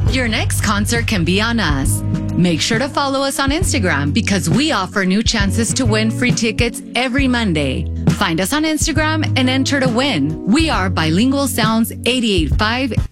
Your next concert can be on us. Make sure to follow us on Instagram because we offer new chances to win free tickets every Monday. Find us on Instagram and enter to win. We are Bilingual Sounds 88.5